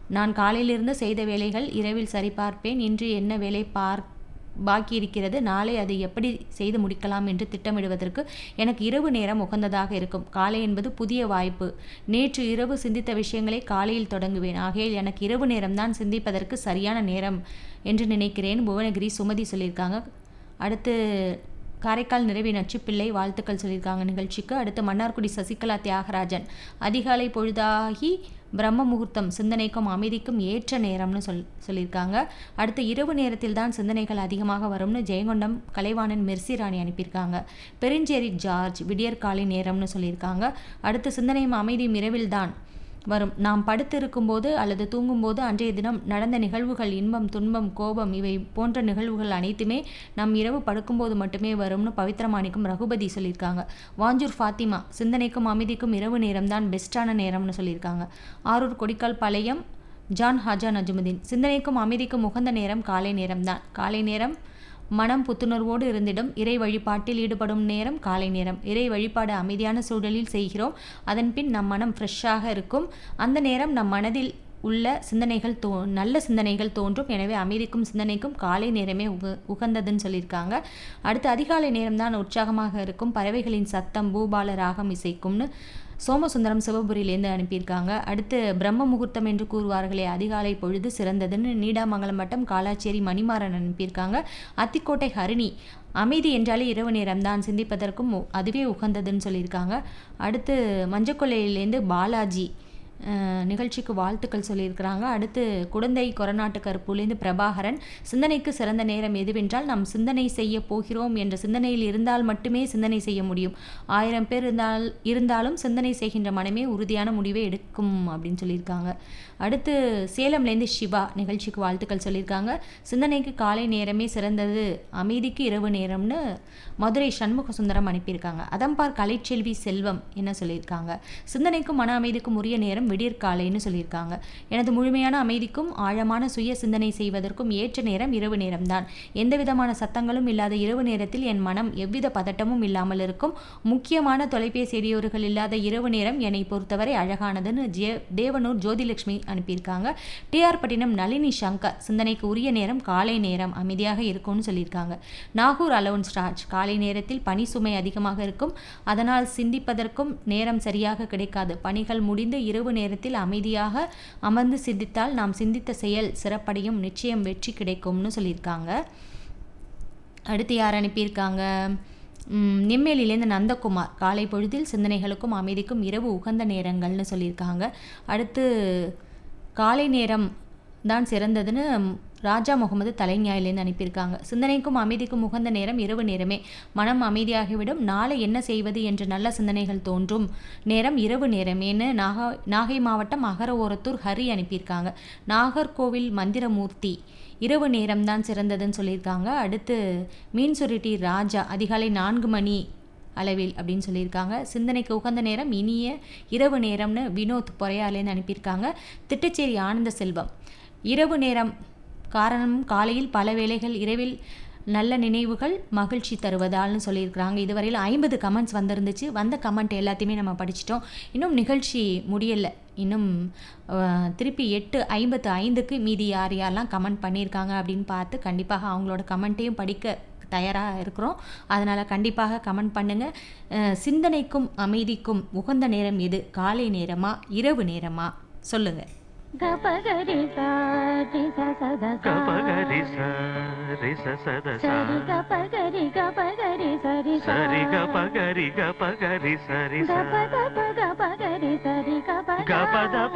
நான் காலையிலிருந்து செய்த வேலைகள் இரவில் சரிபார்ப்பேன். இன்று என்ன வேலை பாக்கி இருக்கிறது, நாளை அதை எப்படி செய்து முடிக்கலாம் என்று திட்டமிடுவதற்கு எனக்கு இரவு நேரம் உகந்ததாக இருக்கும். காலை என்பது புதிய வாய்ப்பு. நேற்று இரவு சிந்தித்த விஷயங்களை காலையில் தொடங்குவேன். ஆகையால் எனக்கு இரவு நேரம்தான் சிந்திப்பதற்கு சரியான நேரம் என்று நினைக்கிறேன். புவனகிரி சுமதி சொல்லியிருக்காங்க. அடுத்து காரைக்கால் நிறைவி நச்சுப்பிள்ளை வாழ்த்துக்கள் சொல்லியிருக்காங்க நிகழ்ச்சிக்கு. அடுத்து மன்னார்குடி சசிகலா தியாகராஜன், அதிகாலை பொழுதாகி பிரம்ம முகூர்த்தம் சிந்தனைக்கும் அமைதிக்கும் ஏற்ற நேரம்னு சொல்லியிருக்காங்க. அடுத்து இரவு நேரத்தில் தான் சிந்தனைகள் அதிகமாக வரும்னு ஜெயங்கொண்டம் கலைவாணன் மெர்சி ராணி அனுப்பியிருக்காங்க. பெருஞ்சேரி ஜார்ஜ் விடியற்காலை நேரம்னு சொல்லியிருக்காங்க. அடுத்து சிந்தனையும் அமைதியும் இரவில் தான் வரும். நாம் படுத்திருக்கும்போது அல்லது தூங்கும்போது அன்றைய தினம் நடந்த நிகழ்வுகள், இன்பம், துன்பம், கோபம் இவை போன்ற நிகழ்வுகள் அனைத்துமே நம் இரவு படுக்கும்போது மட்டுமே வரும்னு பவித்ரமாணிக்கும் ரகுபதி சொல்லியிருக்காங்க. வாஞ்சூர் ஃபாத்திமா, சிந்தனைக்கும் அமைதிக்கும் இரவு நேரம்தான் பெஸ்ட்டான நேரம்னு சொல்லியிருக்காங்க. ஆரூர் கொடிக்கால் பாளையம் ஜான் ஹாஜா நஜுமுதீன், சிந்தனைக்கும் அமைதிக்கும் உகந்த நேரம் காலை நேரம்தான். காலை நேரம் மனம் புத்துணர்வோடு இருந்திடும். இறை வழிபாட்டில் ஈடுபடும் நேரம் காலை நேரம். இறை வழிபாடு அமைதியான சூழலில் செய்கிறோம். அதன் பின் நம் மனம் ஃப்ரெஷ்ஷாக இருக்கும். அந்த நேரம் நம் மனதில் உள்ள சிந்தனைகள் நல்ல சிந்தனைகள் தோன்றும். எனவே அமைதிக்கும் சிந்தனைக்கும் காலை நேரமே உகந்ததுன்னு சொல்லியிருக்காங்க. அடுத்து அதிகாலை நேரம்தான் உற்சாகமாக இருக்கும். பறவைகளின் சத்தம், பூபால ராகம் இசைக்கும்னு சோமசுந்தரம் சிவபுரியிலேருந்து அனுப்பியிருக்காங்க. அடுத்து பிரம்ம முகூர்த்தம் என்று கூறுவார்களே, அதிகாலை பொழுது சிறந்ததுன்னு நீடாமங்கலம் வட்டம் காலாச்சேரி மணிமாறன் அனுப்பியிருக்காங்க. அத்திக்கோட்டை ஹரிணி, அமைதி என்றாலே இரவு நேரம்தான், சிந்திப்பதற்கும் அதுவே உகந்ததுன்னு சொல்லியிருக்காங்க. அடுத்து மஞ்சக்கொல்லையிலேருந்து பாலாஜி நிகழ்ச்சிக்கு வாழ்த்துக்கள் சொல்லியிருக்கிறாங்க. அடுத்து குடந்தை கொரநாட்டு கருப்பூலேருந்து பிரபாகரன், சிந்தனைக்கு சிறந்த நேரம் எதுவென்றால் நாம் சிந்தனை செய்ய போகிறோம் என்ற சிந்தனையில் இருந்தால் மட்டுமே சிந்தனை செய்ய முடியும். 1000 பேர் இருந்தாலும் சிந்தனை செய்கின்ற மனமே உறுதியான முடிவை எடுக்கும் அப்படின்னு சொல்லியிருக்காங்க. அடுத்து சேலம்லேருந்து சிவா நிகழ்ச்சிக்கு வாழ்த்துக்கள் சொல்லியிருக்காங்க. சிந்தனைக்கு காலை நேரமே சிறந்தது, அமைதிக்கு இரவு நேரம்னு மதுரை சண்முக சுந்தரம் அனுப்பியிருக்காங்க. அதம்பார் கலைச்செல்வி செல்வம் என்ன சொல்லியிருக்காங்க, சிந்தனைக்கும் மன அமைதிக்கும் உரிய நேரம் விடியற்காலைன்னு சொல்லியிருக்காங்க. எனது முழுமையான அமைதிக்கும் ஆழமான சுய சிந்தனை செய்வதற்கும் ஏற்ற நேரம் இரவு நேரம்தான். எந்த விதமான சத்தங்களும் இல்லாத இரவு நேரத்தில் என் மனம் எவ்வித பதட்டமும் இல்லாமல் இருக்கும். முக்கியமான தொலைபேசி இடையூறுகள் இல்லாத இரவு நேரம் என்னை பொறுத்தவரை அழகானதுன்னு தேவனூர் ஜோதிலட்சுமி அனுப்பியிருக்காங்க. டிஆர் பட்டினம் நளினி சங்கர், சிந்தனைக்கு உரிய நேரம் காலை நேரம், அமைதியாக இருக்கும்னு சொல்லியிருக்காங்க. நாகூர் அலோன்ஸ் ராஜ், காலை நேரத்தில் பணி சுமை அதிகமாக இருக்கும், அதனால் சிந்திப்பதற்கும் நேரம் சரியாக கிடைக்காது. பணிகள் முடிந்து இரவு நேரத்தில் அமைதியாக அமர்ந்து சிந்தித்தால் நாம் சிந்தித்த செயல் சிறப்படையும், நிச்சயம் வெற்றி கிடைக்கும்னு சொல்லியிருக்காங்க. அடுத்து யார் அனுப்பியிருக்காங்க, நெம்மேலியிலேருந்து நந்தகுமார், காலை பொழுதில் சிந்தனைகளுக்கும் அமைதிக்கும் இரவு உகந்த நேரங்கள்னு சொல்லியிருக்காங்க. அடுத்து காலை நேரம் தான் சிறந்ததுன்னு ராஜா முகமது தலைஞாயிலேருந்து அனுப்பியிருக்காங்க. சிந்தனைக்கும் அமைதிக்கும் உகந்த நேரம் இரவு நேரமே, மனம் அமைதியாகிவிடும். நாளை என்ன செய்வது என்ற நல்ல சிந்தனைகள் தோன்றும் நேரம் இரவு நேரமேன்னு நாகை மாவட்டம் அகர ஓரத்தூர் ஹரி அனுப்பியிருக்காங்க. நாகர்கோவில் மந்திரமூர்த்தி, இரவு நேரம்தான் சிறந்ததுன்னு சொல்லியிருக்காங்க. அடுத்து மீன் சுருட்டி ராஜா, அதிகாலை 4 மணி அளவில் அப்படின்னு சொல்லியிருக்காங்க. சிந்தனைக்கு உகந்த நேரம் இனிய இரவு நேரம்னு வினோத் பொறையாலேன்னு அனுப்பியிருக்காங்க. திட்டச்சேரி ஆனந்த செல்வம், இரவு நேரம் காரணம் காலையில் பல வேளைகள், இரவில் நல்ல நினைவுகள் மகிழ்ச்சி தருவதால்னு சொல்லியிருக்கிறாங்க. இதுவரையில் 50 கமெண்ட்ஸ் வந்திருந்துச்சு. வந்த கமெண்ட் எல்லாத்தையுமே நம்ம படிச்சிட்டோம். இன்னும் நிகழ்ச்சி முடியலை. இன்னும் திருப்பி 8:55க்கு மீதி யாரெல்லாம் கமெண்ட் பண்ணியிருக்காங்க அப்படின்னு பார்த்து கண்டிப்பாக அவங்களோட கமெண்ட்டையும் படிக்க தயாராக இருக்கிறோம். அதனால் கண்டிப்பாக கமெண்ட் பண்ணுங்கள். சிந்தனைக்கும் அமைதிக்கும் உகந்த நேரம் எது, காலை நேரமா இரவு நேரமா சொல்லுங்கள். கபகரி சாரி சசத கபகரி சாரி சசத சரி கபகரி கபகரி சரி சரி கபகரி கபகரி சரி கபத கபகரி சரி கபத